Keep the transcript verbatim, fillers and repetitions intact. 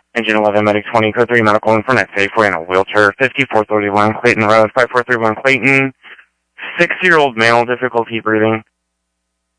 Engine eleven, Medic twenty, Code three, Medical in front, safe way in a wheelchair, fifty-four thirty-one, Clayton Road, five four three one Clayton, six-year-old male, difficulty breathing.